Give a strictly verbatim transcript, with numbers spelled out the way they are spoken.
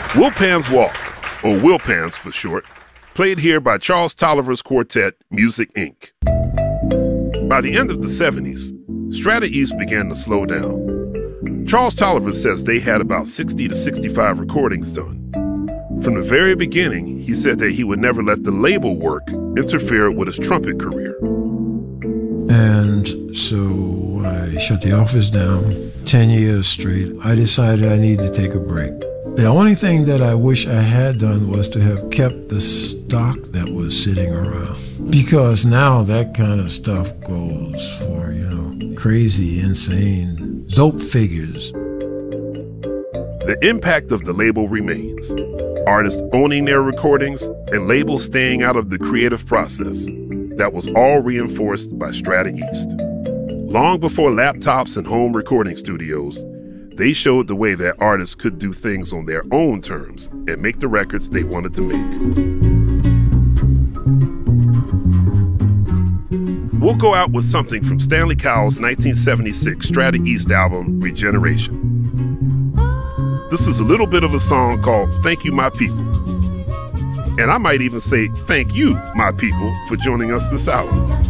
Wilpand's Walk, or Wilpand's for short, played here by Charles Tolliver's quartet, Music, Incorporated. By the end of the seventies, Strata East began to slow down. Charles Tolliver says they had about sixty to sixty-five recordings done. From the very beginning, he said that he would never let the label work interfere with his trumpet career. And so I shut the office down, ten years straight. I decided I needed to take a break. The only thing that I wish I had done was to have kept the stock that was sitting around. Because now that kind of stuff goes for, you know, crazy, insane, dope figures. The impact of the label remains. Artists owning their recordings and labels staying out of the creative process. That was all reinforced by Strata East. Long before laptops and home recording studios, they showed the way that artists could do things on their own terms and make the records they wanted to make. We'll go out with something from Stanley Cowell's nineteen seventy-six Strata East album, Regeneration. This is a little bit of a song called Thank You, My People. And I might even say thank you, my people, for joining us this hour.